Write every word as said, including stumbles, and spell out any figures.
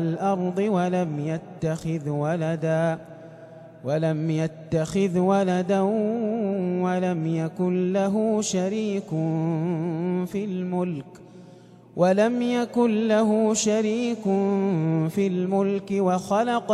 الأرض ولم يتخذ ولدا ولم يتخذ ولدا ولم يكن له شريك في الملك ولم يكن له شريك في الملك وخلق